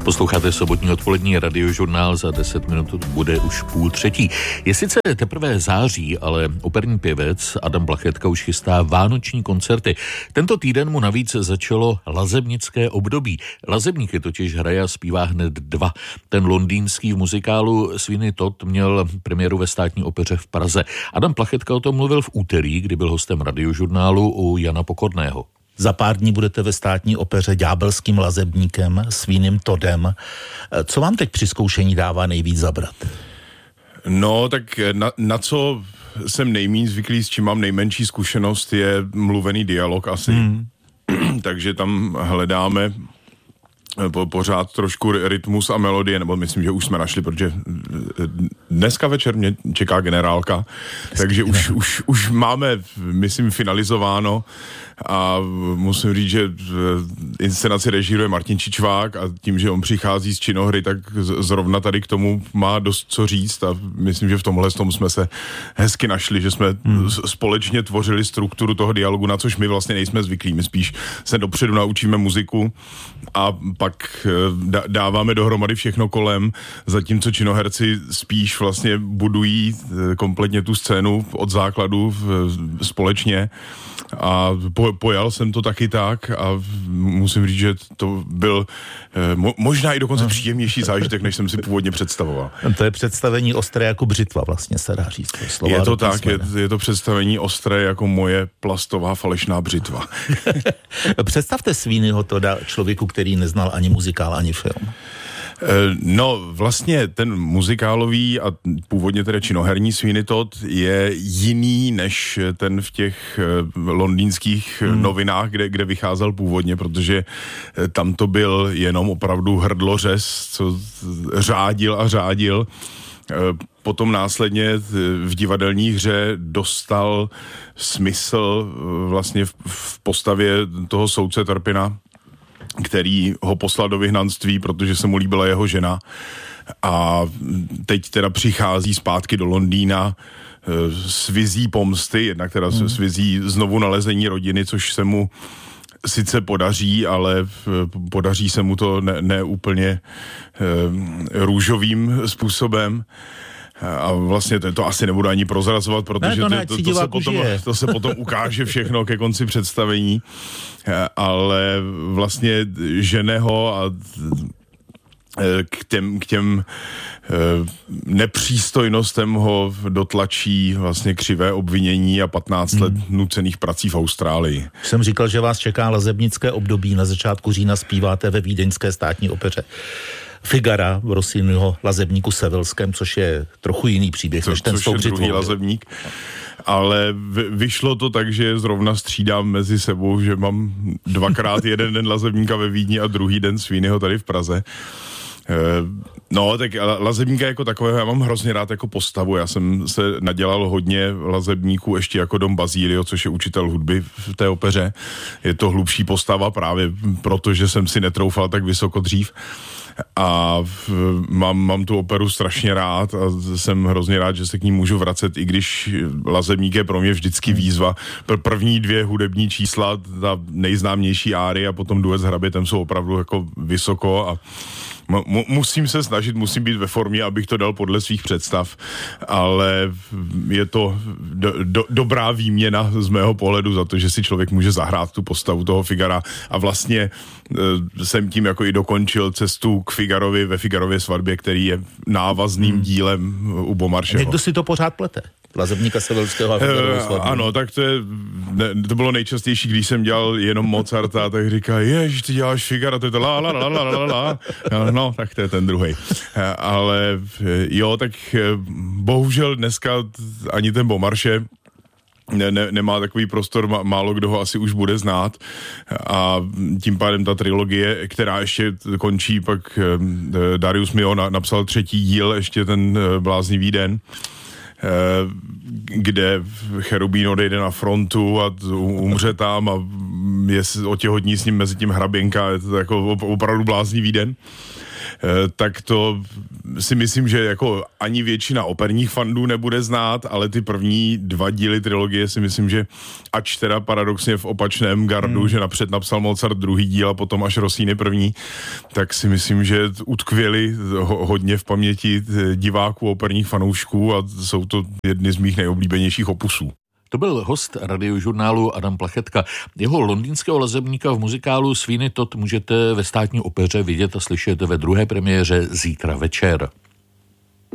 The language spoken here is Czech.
Posloucháte sobotní odpolední radiožurnál, za 10 minut bude už 2:30. Je sice teprve září, ale operní pěvec Adam Plachetka už chystá vánoční koncerty. Tento týden mu navíc začalo lazebnické období. Lazebníky totiž hraje a zpívá hned 2. Ten londýnský v muzikálu Sweeney Todd měl premiéru ve Státní opeře v Praze. Adam Plachetka o tom mluvil v úterý, kdy byl hostem radiožurnálu u Jana Pokorného. Za pár dní budete ve Státní opeře ďábelským lazebníkem Sweeneym Toddem. Co vám teď při zkoušení dává nejvíc zabrat? No, tak na co jsem nejméně zvyklý, s čím mám nejmenší zkušenost, je mluvený dialog asi. Takže tam hledáme pořád trošku rytmus a melodie, nebo myslím, že už jsme našli, protože dneska večer mě čeká generálka, takže už máme, myslím, finalizováno a musím říct, že inscenaci režíruje Martin Čičvák a tím, že on přichází z činohry, tak zrovna tady k tomu má dost co říct a myslím, že v tomhle tom jsme se hezky našli, že jsme společně tvořili strukturu toho dialogu, na což my vlastně nejsme zvyklí, my spíš se dopředu naučíme muziku a pak dáváme dohromady všechno kolem, zatímco činoherci spíš vlastně budují kompletně tu scénu od základu společně a pojal jsem to taky tak a musím říct, že to byl možná i dokonce příjemnější zážitek, než jsem si původně představoval. To je představení ostré jako břitva vlastně, se dá říct. Je to tak, je to představení ostré jako moje plastová falešná břitva. Představte Sweeneyho Todda člověku, který neznal ani muzikál, ani film. No, vlastně ten muzikálový a původně teda činoherní Sweeney Todd je jiný než ten v těch londýnských novinách, kde vycházel původně, protože tam to byl jenom opravdu hrdlořez, co řádil a řádil. Potom následně v divadelní hře dostal smysl vlastně v postavě toho soudce Turpina, který ho poslal do vyhnanství, protože se mu líbila jeho žena a teď teda přichází zpátky do Londýna s vizí pomsty, jednak teda s vizí znovu nalezení rodiny, což se mu sice podaří, ale podaří se mu to ne úplně růžovým způsobem. A vlastně to asi nebudu ani prozrazovat, protože to se potom ukáže všechno ke konci představení, ale vlastně žene ho a k těm nepřístojnostem ho dotlačí vlastně křivé obvinění a 15 let nucených prací v Austrálii. Jsem říkal, že vás čeká lazebnické období. Na začátku října zpíváte ve Vídeňské Státní opeře Figara v Rossiniho lazebníku Sevillském, což je trochu jiný příběh než ten s tou břitvou. Druhý lazebník. Ale vyšlo to tak, že zrovna střídám mezi sebou, že mám dvakrát jeden den lazebníka ve Vídni a druhý den Sweeneyho tady v Praze. No, tak lazebníka jako takového já mám hrozně rád jako postavu. Já jsem se nadělal hodně lazebníků ještě jako Don Basilio, což je učitel hudby v té opeře. Je to hlubší postava právě proto, že jsem si netroufal tak vysoko dřív. A mám tu operu strašně rád a jsem hrozně rád, že se k ní můžu vracet, i když lazebník je pro mě vždycky výzva. První 2 hudební čísla, ta nejznámější árie a potom duet s hrabětem jsou opravdu jako vysoko a musím se snažit, musím být ve formě, abych to dal podle svých představ, ale je to dobrá výměna z mého pohledu za to, že si člověk může zahrát tu postavu toho Figara a vlastně jsem tím jako i dokončil cestu k Figarovi ve Figarově svatbě, který je návazným dílem u Beaumarchaiseho. Někdo si to pořád plete? Lazebníka Sevillského a Figarovou svatbu. Ano, tak to bylo nejčastější, když jsem dělal jenom Mozarta, tak říká, jež, ty děláš Figara, to je to la. No, tak to je ten druhej. Ale jo, tak bohužel dneska ani ten Beaumarchais nemá takový prostor, málo kdo ho asi už bude znát a tím pádem ta trilogie, která ještě končí, pak Darius Milhaud napsal 3. díl, ještě ten Bláznivý den, kde Cherubín odejde na frontu a umře tam a je otěhotní s ním mezi tím hraběnka, je to jako opravdu bláznivý den. tak to si myslím, že jako ani většina operních fandů nebude znát, ale ty první 2 díly trilogie si myslím, že ač teda paradoxně v opačném gardu, že napřed napsal Mozart druhý díl a potom až Rossini první, tak si myslím, že utkvěli hodně v paměti diváků, operních fanoušků a jsou to jedny z mých nejoblíbenějších opusů. To byl host Radiožurnálu Adam Plachetka. Jeho londýnského lazebníka v muzikálu Sweeney Todd můžete ve Státní opeře vidět a slyšet ve druhé premiéře zítra večer.